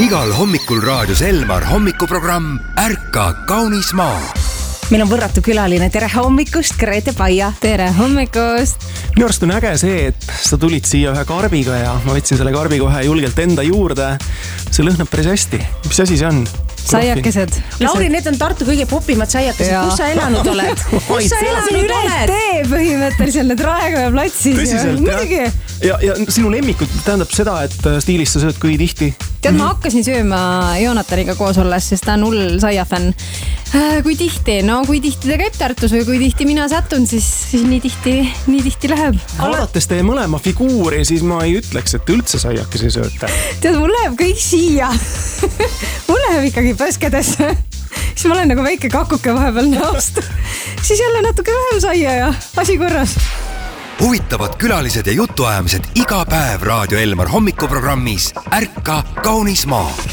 Igal hommikul raadios Elmar hommikuprogramm Ärka kaunis maa. Meil on võrratu külaline. Tere hommikust, Grete Paia. Tere hommikust. Minu arust on äge see, et sa tulid siia ühe karbiga ja ma võtsin selle karbi kohe julgelt enda juurde. See lõhnab päris hästi. Mis asi see on? Saiakesed. Lauri, need on Tartu kõige popimad saiakesed. Kus sa elanud oled? Kus sa elanud oled? Tee põhimõtteliselt need Raekoja platsis. Tõsiselt, ja sinu lemmikud tähendab seda, et stiilis sa sööd kui tihti? Tead, ma hakkasin sööma Joonataniga koos olles, sest ta on hull saiafänn. Kui tihti? No kui tihti ta käib Tartus või kui tihti mina satun, siis nii tihti läheb. Vaadates teie mõlema figuuri, siis ma ei ütleks, et üldse saiakesi sööte. Tead, mul läheb kõik siia. Mul läheb ikkagi põskedesse. Siis ma olen nagu väike kakuke vahepeal näost. Siis jälle natuke vähem saia ja asi korras. Huvitavad külalised ja jutuajamised iga päev Raadio Elmar hommikuprogrammis Ärka kaunis maa.